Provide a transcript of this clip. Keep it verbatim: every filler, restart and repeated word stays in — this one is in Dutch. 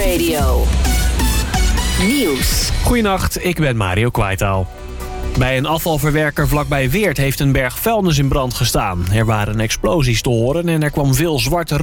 Radio. Nieuws. Goedenacht, ik ben Mario Kwaitaal. Bij een afvalverwerker vlakbij Weert heeft een berg vuilnis in brand gestaan. Er waren explosies te horen en er kwam veel zwarte